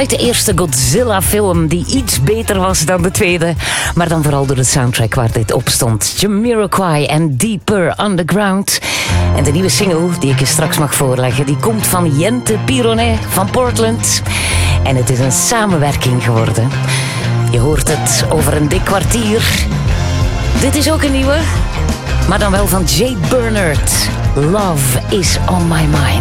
Uit de eerste Godzilla-film, die iets beter was dan de tweede. Maar dan vooral door de soundtrack waar dit op stond. Jamiroquai en Deeper Underground. En de nieuwe single die ik je straks mag voorleggen, die komt van Jente Pironet van Portland. En het is een samenwerking geworden. Je hoort het over een dik kwartier. Dit is ook een nieuwe, maar dan wel van Jay Bernard. Love is on my mind.